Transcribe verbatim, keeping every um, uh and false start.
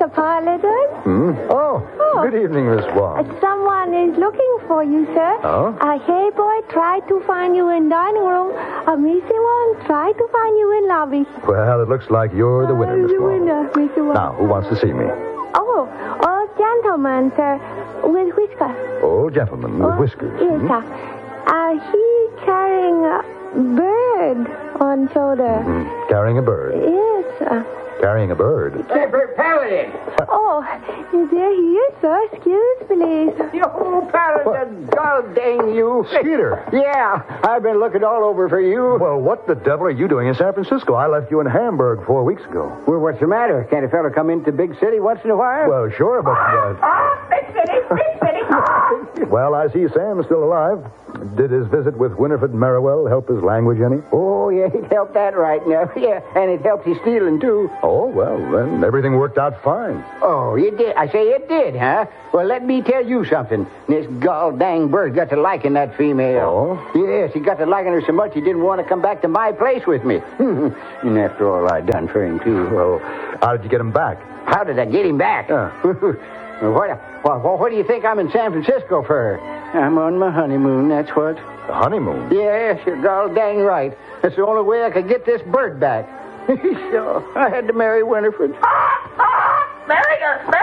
parlor door. Hmm? Oh, Oh. good evening, Miss Wong. Uh, someone is looking for you, sir. Oh? Uh, hey, boy, try to find you in dining room. Uh, Mister Wong, try to find you in lobby. Well, it looks like you're the winner, Uh, Miss the Wong. winner, Mister Wong. Now, who wants to see me? Oh, oh, gentleman, sir, with whiskers. Old gentleman with Oh, whiskers. Yes, hmm? sir. Uh, he carrying a bird on shoulder. Hmm. Carrying a bird. Yes, sir. Carrying a bird. Hey, Paladin! Oh, there he is, sir. Excuse, please. You Paladin, God dang you. Skeeter. Yeah, I've been looking all over for you. Well, what the devil are you doing in San Francisco? I left you in Hamburg four weeks ago. Well, what's the matter? Can't a fella come into the big city once in a while? Well, sure, but... Uh, Ah, big city, big city. well, I see Sam's still alive. Did his visit with Winifred Merriwell help his language any? Oh, yeah, it helped that right now. Yeah, and it helped his stealing, too. Oh, well, then everything worked out fine. Oh, it did. I say it did, huh? Well, let me tell you something. This gall dang bird got to liking that female. Oh? Yes, he got to liking her so much he didn't want to come back to my place with me. And after all I done for him, too. Well, how did you get him back? How did I get him back? Yeah. what, what, what do you think I'm in San Francisco for? I'm on my honeymoon, that's what. The honeymoon? Yes, you're gall dang right. That's the only way I could get this bird back. So I had to marry Winifred. Marry her!